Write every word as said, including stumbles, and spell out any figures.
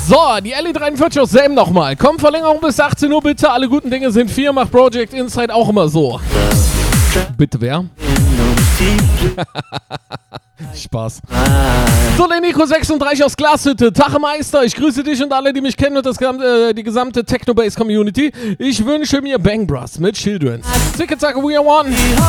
So, die L E dreiundvierzig aus Selm nochmal. Komm, Verlängerung bis achtzehn Uhr bitte. Alle guten Dinge sind vier. Macht Project Inside auch immer so. Bitte wer? Spaß. So, der Nico sechsunddreißig aus Glashütte. Tache Meister, ich grüße dich und alle, die mich kennen und das, äh, die gesamte Technobase-Community. Ich wünsche mir Bang Bros mit Children. Ticket, sage we are one.